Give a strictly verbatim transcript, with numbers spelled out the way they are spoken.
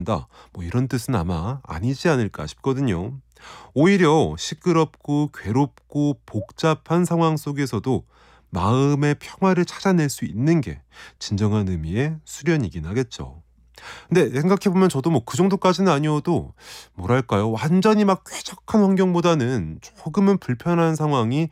다 뭐 이런 뜻은 아마 아니지 않을까 싶거든요. 오히려 시끄럽고 괴롭고 복잡한 상황 속에서도 마음의 평화를 찾아낼 수 있는 게 진정한 의미의 수련이긴 하겠죠. 근데 생각해 보면 저도 뭐 그 정도까지는 아니어도 뭐랄까요? 완전히 막 쾌적한 환경보다는 조금은 불편한 상황이